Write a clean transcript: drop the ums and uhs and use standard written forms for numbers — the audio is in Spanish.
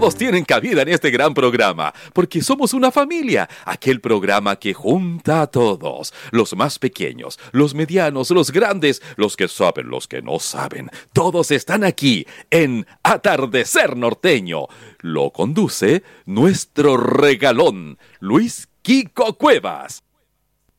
Todos tienen cabida en este gran programa, porque somos una familia, aquel programa que junta a todos, los más pequeños, los medianos, los grandes, los que saben, los que no saben. Todos están aquí en Atardecer Norteño. Lo conduce nuestro regalón, Luis Quico Cuevas.